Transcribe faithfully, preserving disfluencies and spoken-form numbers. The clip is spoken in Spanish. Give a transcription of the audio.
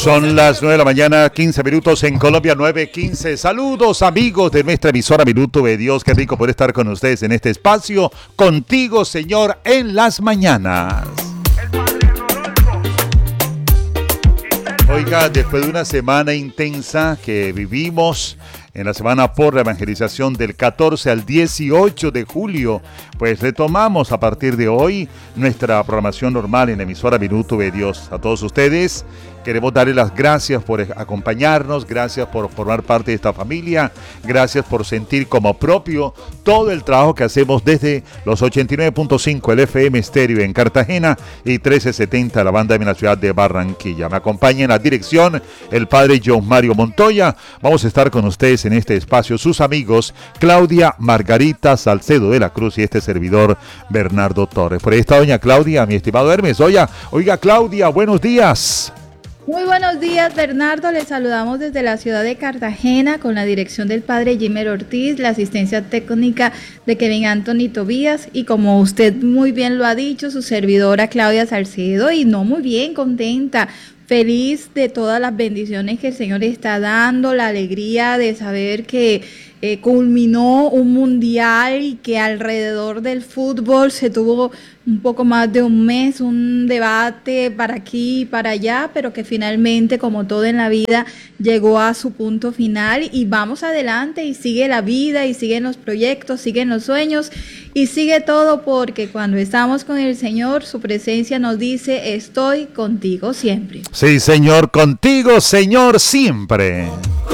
Son las nueve de la mañana, quince minutos en Colombia, nueve quince. Saludos amigos de nuestra emisora Minuto de Dios. Qué rico poder estar con ustedes en este espacio. Contigo, Señor, en las mañanas. Oiga, después de una semana intensa que vivimos, en la semana por la evangelización del catorce al dieciocho de julio, pues retomamos a partir de hoy nuestra programación normal en la emisora Minuto de Dios. A todos ustedes queremos darles las gracias por acompañarnos, gracias por formar parte de esta familia, gracias por sentir como propio todo el trabajo que hacemos desde los ochenta y nueve punto cinco el F M estéreo en Cartagena y trece setenta la banda en la ciudad de Barranquilla. Me acompaña en la dirección el padre John Mario Montoya. Vamos a estar con ustedes en este espacio sus amigos Claudia Margarita Salcedo de la Cruz y este servidor Bernardo Torres. Por ahí está doña Claudia, mi estimado Hermes. Oiga, oiga Claudia, buenos días. Muy buenos días, Bernardo. Les saludamos desde la ciudad de Cartagena con la dirección del padre Jimmer Ortiz, la asistencia técnica de Kevin Anthony Tobías y como usted muy bien lo ha dicho, su servidora Claudia Salcedo y no muy bien, contenta. Feliz de todas las bendiciones que el Señor está dando, la alegría de saber que eh, culminó un mundial y que alrededor del fútbol se tuvo un poco más de un mes, un debate para aquí y para allá, pero que finalmente, como todo en la vida, llegó a su punto final y vamos adelante y sigue la vida y siguen los proyectos, siguen los sueños y sigue todo porque cuando estamos con el Señor, su presencia nos dice, estoy contigo siempre. Sí, Señor, contigo, Señor, siempre.